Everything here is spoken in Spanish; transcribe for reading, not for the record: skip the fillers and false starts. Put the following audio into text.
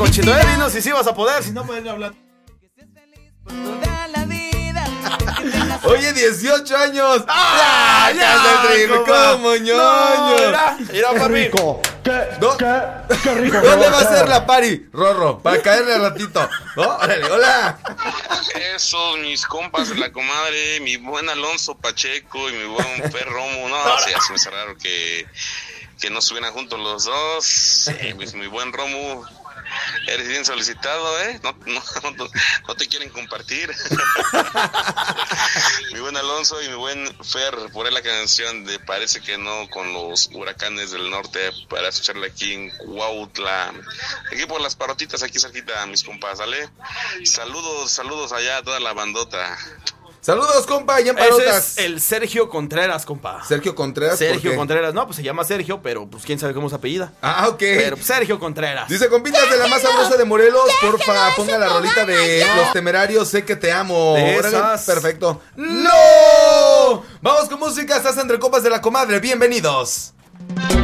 Conchito, dinos si sí vas a poder, si no puedes hablar. Oye, 18 años. ¡Ah! ¡Ya! ¡Cómo, ñoño! No, mira, ¡Qué rico! ¡Qué rico! ¿Dónde va a ser la party, Rorro? Para caerle al ratito. ¿No? Órale, hola. Eso, mis compas de la comadre, mi buen Alonso Pacheco y mi buen Fer Romo. No, sí, así me hace raro que no estuvieran juntos los dos. Pues, mi buen Romo, eres bien solicitado, ¿eh? No te quieren compartir. Mi buen Alonso y mi buen Fer, por ahí la canción de Parece que no, con los huracanes del norte, para escucharla aquí en Cuautla. Aquí por las parotitas, aquí cerquita, mis compas, ¿sale? Saludos allá a toda la bandota. Saludos, compa, ya en Ese parotas. es el Sergio Contreras, compa. Sergio Contreras. ¿por Sergio qué? Contreras, no, pues se llama Sergio, pero pues quién sabe cómo se apellida. Ah, ok. Pero pues, Sergio Contreras. Dice, compitas de la más sabrosa de Morelos, porfa, ponga la rolita de Los Temerarios, sé que te amo. De Órale, esas. perfecto. ¡No! Vamos con música, estás entre copas de la comadre, bienvenidos.